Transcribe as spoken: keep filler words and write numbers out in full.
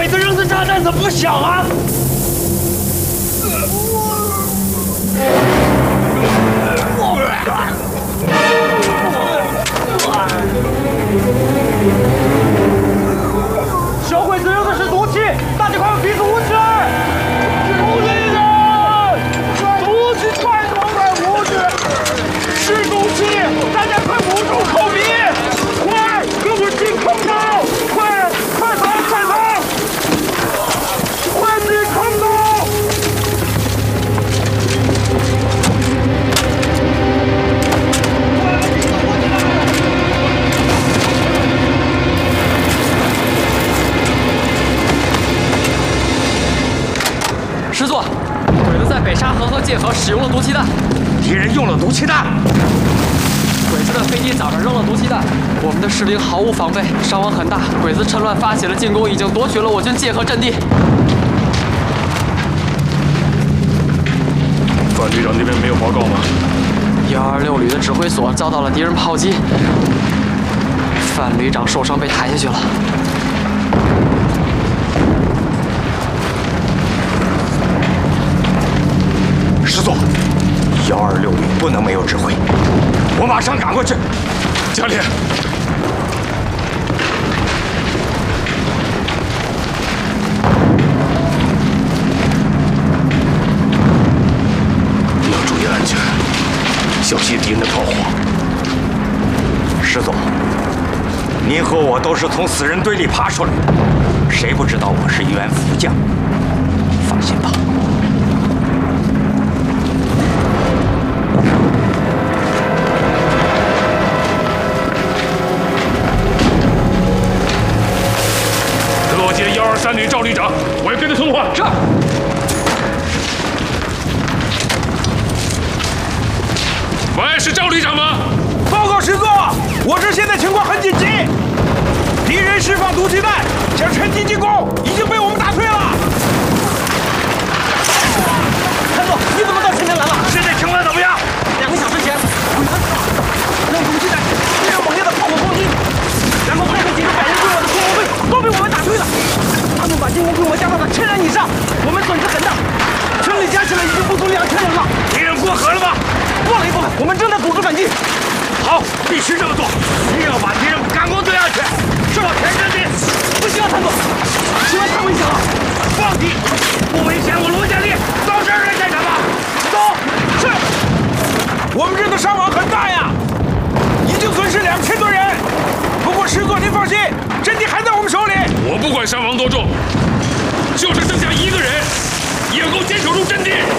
鬼子扔的炸弹怎么不响啊？小鬼子扔的是毒气，大家快把鼻子捂起来！无敌人，毒气太多了，无敌，是毒气，大家快捂住口鼻，快给我进空洞，快快跑快跑，快进空洞！ 师座，鬼子在北沙河和界河使用了毒气弹， 敌人用了毒气弹。 鬼子的飞机早上扔了毒气弹，我们的士兵毫无防备，伤亡很大。鬼子趁乱发起了进攻，已经夺取了我军界河阵地。 范旅长那边没有报告吗？ 幺二六旅的指挥所遭到了敌人炮击，范旅长受伤被抬下去了。 师座，幺二六旅不能没有指挥，我马上赶过去。 嘉烈， 要注意安全，小心敌人的炮火。师座，您和我都是从死人堆里爬出来的，谁不知道我是元福将？放心吧。 幺二三旅赵旅长，我要跟他通话。 是。 喂，是赵旅长吗？ 报告师座，我这现在情况很紧急，敌人释放毒气弹，想趁机进攻，已经被我们打退了。谭总，你怎么到前面来了？现在情况怎么样？两个小时前，鬼子让毒气弹对着猛烈的炮火攻击，然后派出几个百人规模的空攻队，都被我们打退了。他们把进攻规模加到了千人以上，我们损失很大，城里加起来已经不足两千人了。敌人过河了吗？过了一部分，我们正在组织反击。好，必须这么做，一定要把敌人赶过对岸去，设前阵地。不行啊，谭总，情况太危险了。放屁！不危险，我罗家烈到这儿来干什么？走！是。我们这的伤亡很大呀，已经损失两千多人。不过师座您放心，阵地还在我们手里。 我不管伤亡多重，就是剩下一个人，也够坚守住阵地。